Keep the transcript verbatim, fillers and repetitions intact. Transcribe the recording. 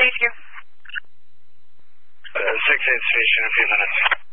Thank you. Uh, six eight station, a few minutes.